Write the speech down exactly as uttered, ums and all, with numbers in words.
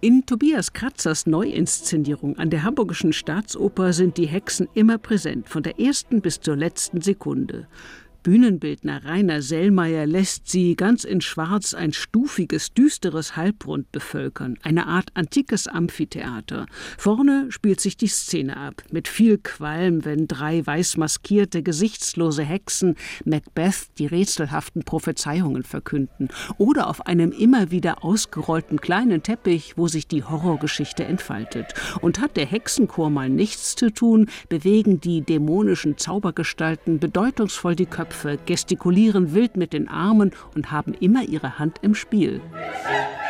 In Tobias Kratzers Neuinszenierung an der Hamburgischen Staatsoper sind die Hexen immer präsent, von der ersten bis zur letzten Sekunde. Bühnenbildner Rainer Sellmeier lässt sie ganz in Schwarz ein stufiges, düsteres Halbrund bevölkern, eine Art antikes Amphitheater. Vorne spielt sich die Szene ab, mit viel Qualm, wenn drei weiß maskierte, gesichtslose Hexen Macbeth die rätselhaften Prophezeiungen verkünden. Oder auf einem immer wieder ausgerollten kleinen Teppich, wo sich die Horrorgeschichte entfaltet. Und hat der Hexenchor mal nichts zu tun, bewegen die dämonischen Zaubergestalten bedeutungsvoll die Köpfe, gestikulieren wild mit den Armen und haben immer ihre Hand im Spiel.